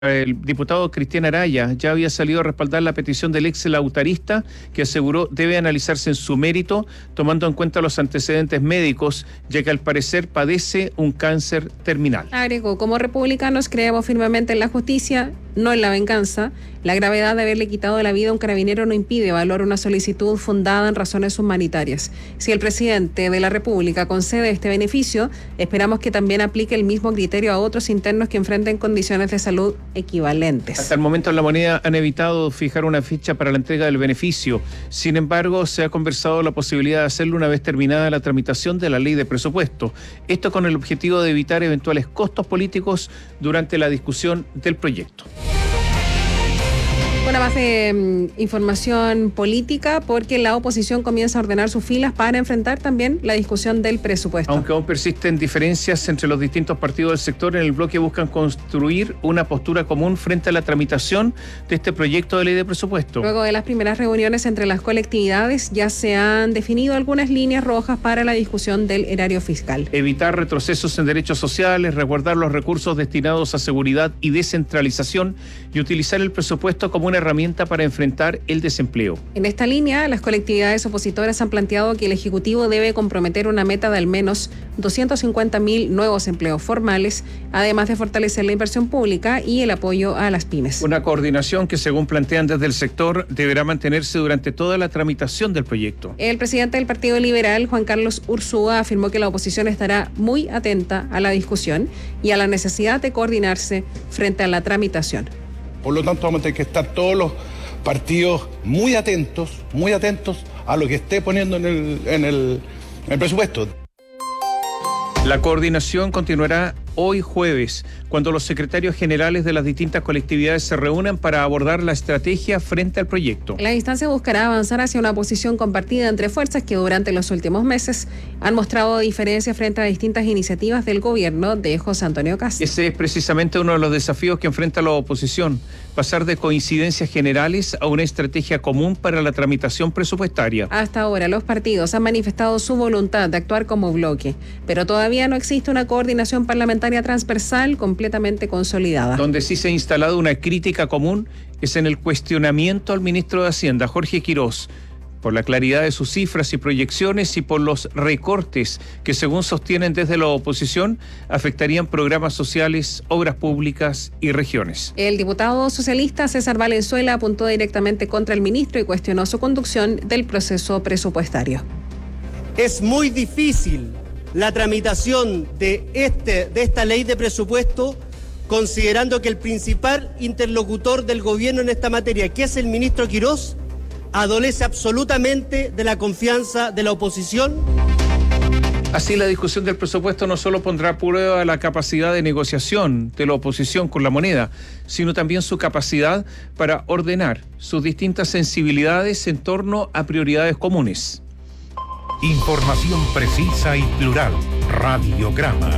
El diputado Cristian Araya ya había salido a respaldar la petición del ex lautarista, que aseguró debe analizarse en su mérito, tomando en cuenta los antecedentes médicos, ya que al parecer padece un cáncer terminal. Agregó, como republicanos creemos firmemente en la justicia, no en la venganza. La gravedad de haberle quitado la vida a un carabinero no impide evaluar una solicitud fundada en razones humanitarias. Si el presidente de la República concede este beneficio, esperamos que también aplique el mismo criterio a otros internos que enfrenten condiciones de salud equivalentes. Hasta el momento en La Moneda han evitado fijar una fecha para la entrega del beneficio. Sin embargo, se ha conversado la posibilidad de hacerlo una vez terminada la tramitación de la ley de presupuesto. Esto con el objetivo de evitar eventuales costos políticos durante la discusión del proyecto. Una más de información política, porque la oposición comienza a ordenar sus filas para enfrentar también la discusión del presupuesto. Aunque aún persisten diferencias entre los distintos partidos del sector, en el bloque buscan construir una postura común frente a la tramitación de este proyecto de ley de presupuesto. Luego de las primeras reuniones entre las colectividades, ya se han definido algunas líneas rojas para la discusión del erario fiscal. Evitar retrocesos en derechos sociales, resguardar los recursos destinados a seguridad y descentralización y utilizar el presupuesto como una herramienta para enfrentar el desempleo. En esta línea, las colectividades opositoras han planteado que el Ejecutivo debe comprometer una meta de al menos 250.000 nuevos empleos formales, además de fortalecer la inversión pública y el apoyo a las pymes. Una coordinación que, según plantean desde el sector, deberá mantenerse durante toda la tramitación del proyecto. El presidente del Partido Liberal, Juan Carlos Ursúa, afirmó que la oposición estará muy atenta a la discusión y a la necesidad de coordinarse frente a la tramitación. Por lo tanto, vamos a tener que estar todos los partidos muy atentos a lo que esté poniendo en el presupuesto. La coordinación continuará hoy jueves, cuando los secretarios generales de las distintas colectividades se reúnan para abordar la estrategia frente al proyecto. La instancia buscará avanzar hacia una posición compartida entre fuerzas que durante los últimos meses han mostrado diferencias frente a distintas iniciativas del gobierno de José Antonio Kast. Ese es precisamente uno de los desafíos que enfrenta la oposición, pasar de coincidencias generales a una estrategia común para la tramitación presupuestaria. Hasta ahora los partidos han manifestado su voluntad de actuar como bloque, pero todavía no existe una coordinación parlamentaria transversal completamente consolidada. Donde sí se ha instalado una crítica común es en el cuestionamiento al ministro de Hacienda, Jorge Quirós, por la claridad de sus cifras y proyecciones y por los recortes que, según sostienen desde la oposición, afectarían programas sociales, obras públicas y regiones. El diputado socialista César Valenzuela apuntó directamente contra el ministro y cuestionó su conducción del proceso presupuestario. Es muy difícil la tramitación de esta ley de presupuesto, considerando que el principal interlocutor del gobierno en esta materia, que es el ministro Quirós, adolece absolutamente de la confianza de la oposición. Así, la discusión del presupuesto no solo pondrá a prueba la capacidad de negociación de la oposición con la moneda, sino también su capacidad para ordenar sus distintas sensibilidades en torno a prioridades comunes. Información precisa y plural. Radiograma.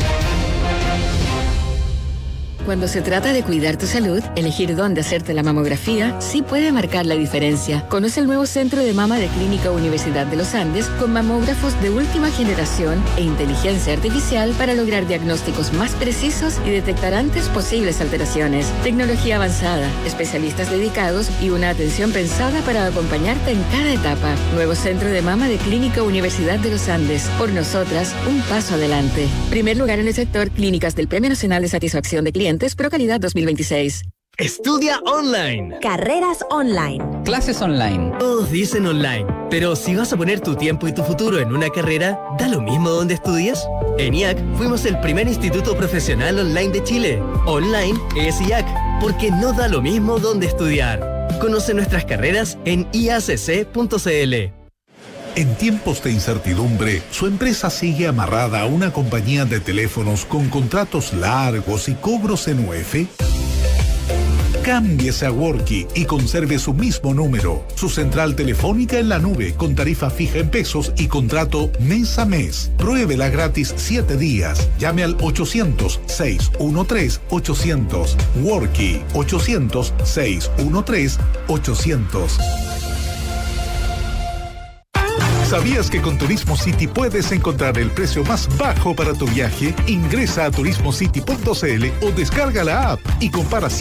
Cuando se trata de cuidar tu salud, elegir dónde hacerte la mamografía sí puede marcar la diferencia. Conoce el nuevo Centro de Mama de Clínica Universidad de los Andes con mamógrafos de última generación e inteligencia artificial para lograr diagnósticos más precisos y detectar antes posibles alteraciones. Tecnología avanzada, especialistas dedicados y una atención pensada para acompañarte en cada etapa. Nuevo Centro de Mama de Clínica Universidad de los Andes. Por nosotras, un paso adelante. Primer lugar en el sector clínicas del Premio Nacional de Satisfacción de Clientes ProCalidad 2026. Estudia online. Carreras online. Clases online. Todos dicen online, pero si vas a poner tu tiempo y tu futuro en una carrera, ¿da lo mismo donde estudias? En IAC fuimos el primer instituto profesional online de Chile. Online es IAC, porque no da lo mismo donde estudiar. Conoce nuestras carreras en iacc.cl. En tiempos de incertidumbre, su empresa sigue amarrada a una compañía de teléfonos con contratos largos y cobros en UF. Cámbiese a Worky y conserve su mismo número. Su central telefónica en la nube con tarifa fija en pesos y contrato mes a mes. Pruébela gratis 7 días. Llame al 800-613-800. Worky 800-613-800. ¿Sabías que con Turismo City puedes encontrar el precio más bajo para tu viaje? Ingresa a turismocity.cl o descarga la app y compara